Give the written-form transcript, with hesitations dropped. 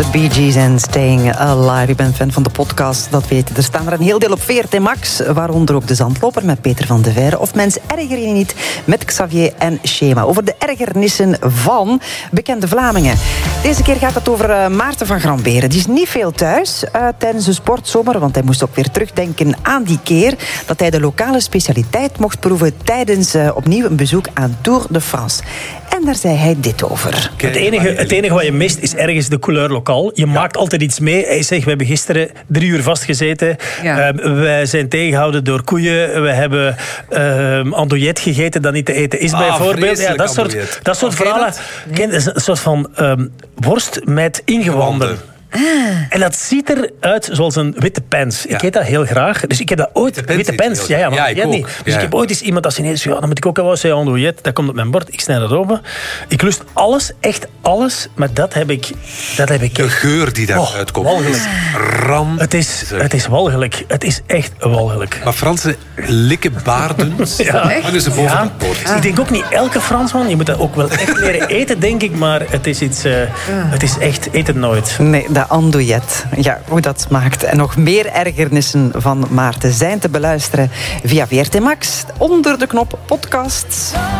The Bee Gees en Staying Alive. Ik ben fan van de podcast, dat weet je. Er staan er een heel deel op VRT Max, waaronder ook De Zandloper met Peter van de Veire. Of Mens erger je niet met Xavier en Schema. Over de ergernissen van bekende Vlamingen. Deze keer gaat het over Maarten van Gramberen. Die is niet veel thuis tijdens de sportzomer, want hij moest ook weer terugdenken aan die keer dat hij de lokale specialiteit mocht proeven tijdens opnieuw een bezoek aan Tour de France. En daar zei hij dit over. Het enige wat je mist is ergens de couleur lokaal. Je maakt altijd iets mee. Hij zegt, we hebben gisteren 3 uur vastgezeten. Ja. Wij zijn tegengehouden door koeien. We hebben andouillet gegeten dat niet te eten is, bijvoorbeeld. Ja, dat soort verhalen. Een soort van worst met ingewanden. En dat ziet eruit zoals een witte pens. Ik eet dat heel graag. Dus ik heb dat ooit... Witte pens, ja, maar jij niet. Dus ik heb ooit eens iemand dat ineens... Ja, dan moet ik ook wel zeggen, andouillet. Dat komt op mijn bord. Ik snij dat open. Ik lust alles, echt alles. Maar dat heb ik... De geur die daaruit komt. Walgelijk. Het is walgelijk. Het is echt walgelijk. Maar Fransen likken baarden. Hangen ze boven het bord. Ik denk ook niet elke Fransman. Je moet dat ook wel echt leren eten, denk ik. Maar het is iets... het is echt... Eet het nooit. Nee, de andouillet. Ja, hoe dat smaakt. En nog meer ergernissen van Maarten zijn te beluisteren via VRT Max. Onder de knop podcasts.